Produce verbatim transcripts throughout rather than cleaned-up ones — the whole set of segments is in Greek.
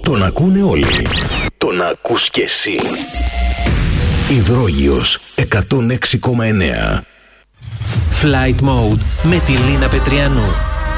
Τον ακούνε όλοι. Τον ακούς κι εσύ. Υδρόγειος εκατόν έξι κόμμα εννέα. Flight Mode με τη Λίνα Πετριανού.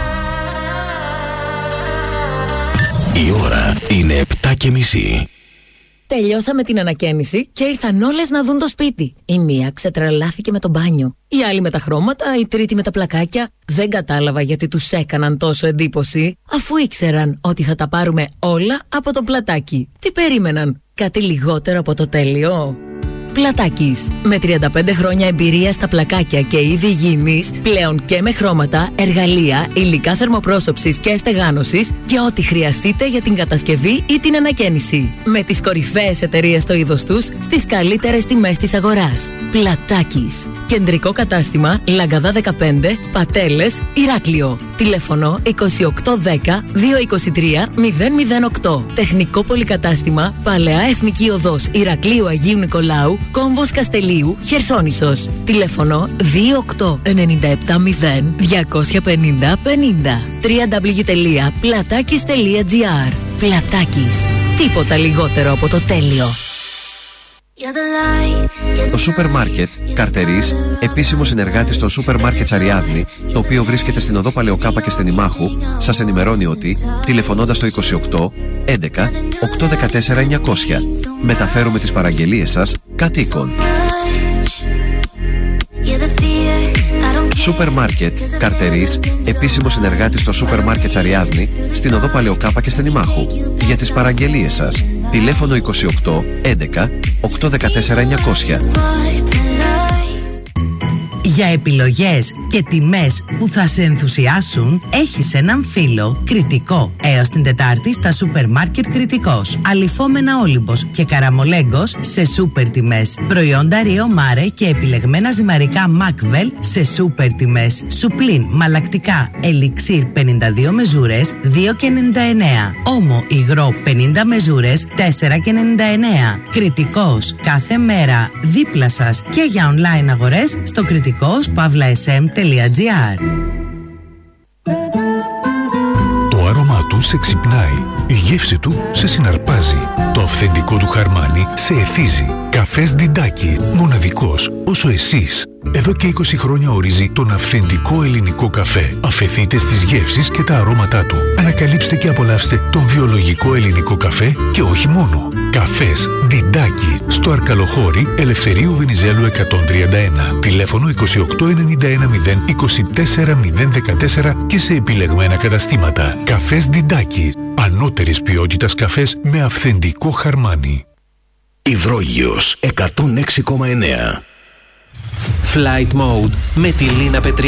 Η ώρα είναι επτά και μισή. Τελειώσαμε την ανακαίνιση και ήρθαν όλες να δουν το σπίτι. Η μία ξετρελάθηκε με το μπάνιο, η άλλη με τα χρώματα, η τρίτη με τα πλακάκια. Δεν κατάλαβα γιατί τους έκαναν τόσο εντύπωση, αφού ήξεραν ότι θα τα πάρουμε όλα από το Πλατάκι. Τι περίμεναν, κάτι λιγότερο από το τέλειο? Πλατάκης. Με τριάντα πέντε χρόνια εμπειρία στα πλακάκια και είδη υγιεινής, πλέον και με χρώματα, εργαλεία, υλικά θερμοπρόσωψης και στεγάνωσης και ό,τι χρειαστείτε για την κατασκευή ή την ανακαίνιση. Με τις κορυφαίες εταιρείες στο είδος τους, στις καλύτερες τιμές της αγοράς. Πλατάκης. Κεντρικό κατάστημα Λαγκαδά δεκαπέντε, Πατέλες, Ηράκλειο. Τηλέφωνο είκοσι οκτώ δέκα διακόσια είκοσι τρία μηδέν μηδέν οκτώ. Τεχνικό πολυκατάστημα Παλαιά Εθνική Οδός Ηρακλείου Αγίου Νικολάου, Κόμβος Καστελίου, Χερσόνησος. Τηλέφωνο δύο οκτώ εννιά επτά μηδέν διακόσια πενήντα πενήντα. double-u double-u double-u τελεία πλατάκης τελεία τζι άρ. Πλατάκης. Τίποτα λιγότερο από το τέλειο. Το σούπερ μάρκετ Καρτερής, επίσημο συνεργάτη στο σούπερ μάρκετ Αριάδνη, το οποίο βρίσκεται στην οδό Παλαιοκάπα και στην Ημάχου, σας ενημερώνει ότι, τηλεφωνώντας το είκοσι οκτώ έντεκα οκτακόσια δεκατέσσερα εννιακόσια, μεταφέρουμε τις παραγγελίες σας κατοίκων. Σούπερ μάρκετ Καρτερής, επίσημο συνεργάτη στο σούπερ μάρκετ Αριάδνη, στην οδό Παλαιοκάπα και στην Ημάχου. Για τις παραγγελίες σας, τηλέφωνο είκοσι οκτώ έντεκα οκτακόσια δεκατέσσερα εννιακόσια. Για επιλογές και τιμές που θα σε ενθουσιάσουν, έχεις έναν φίλο. Κριτικό. Έως την Τετάρτη στα σούπερ μάρκετ Κριτικός. Αλυφόμενα Όλυμπος και Καραμολέγκος σε σούπερ τιμές. Προϊόντα Ρίο Μάρε και επιλεγμένα ζυμαρικά Μακβέλ σε σούπερ τιμές. Σουπλίν, μαλακτικά, ελιξίρ πενήντα δύο μεζούρες, δύο και ενενήντα εννέα. Όμο υγρό πενήντα μεζούρες, τέσσερα και ενενήντα εννέα. Κριτικός. Κάθε μέρα δίπλα σας και για online αγορές στο κριτικό παύλα ες εμ τελεία τζι άρ. Το άρωμά του σε ξυπνάει, η γεύση του σε συναρπάζει, το αυθεντικό του χαρμάνι σε εθίζει. Καφές Διντάκι, μοναδικός όσο εσείς. Εδώ και είκοσι χρόνια ορίζει τον αυθεντικό ελληνικό καφέ. Αφεθείτε στις γεύσεις και τα αρώματά του. Ανακαλύψτε και απολαύστε τον βιολογικό ελληνικό καφέ και όχι μόνο. Καφές Διντάκι, στο Αρκαλοχώρι Ελευθερίου Βενιζέλου εκατόν τριάντα ένα. Τηλέφωνο είκοσι οκτώ ενενήντα ένα μηδέν είκοσι τέσσερα μηδέν δεκατέσσερα και σε επιλεγμένα καταστήματα. Καφές Διντάκι, ανώτερης ποιότητας καφές με αυθεντικό χαρμάνι. Υδρόγειος εκατόν έξι κόμμα εννέα. Flight Mode με τη Λίνα Πετριανού.